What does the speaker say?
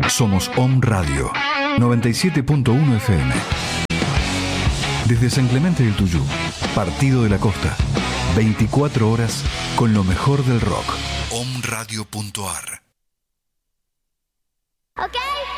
Somos Om Radio 97.1 FM. Desde San Clemente del Tuyú, Partido de la Costa, 24 horas con lo mejor del rock. Omradio.ar. Okay.